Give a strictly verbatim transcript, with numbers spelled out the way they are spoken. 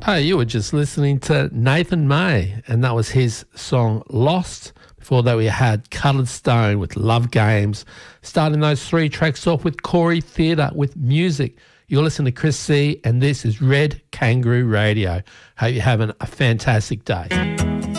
Hey, you were just listening to Nathan May, and that was his song Lost. Before that, we had Coloured Stone with Love Games. Starting those three tracks off with Corey Theatre with Music. You're listening to Chris C, and this is Red Kangaroo Radio. Hope you're having a fantastic day.